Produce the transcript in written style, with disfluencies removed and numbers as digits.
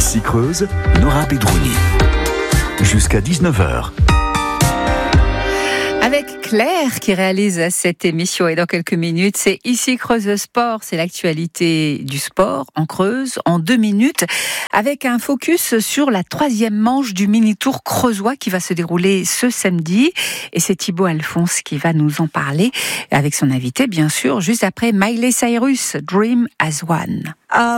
Ici Creuse, Nora Bedrouni. Jusqu'à 19h. Avec Claire qui réalise cette émission, et dans quelques minutes, c'est Ici Creuse Sport, c'est l'actualité du sport en Creuse en 2 minutes, avec un focus sur la 3e manche du mini-tour creusois qui va se dérouler ce samedi, et c'est Thibaut Alphonse qui va nous en parler avec son invité bien sûr, juste après Miley Cyrus, Dream as One.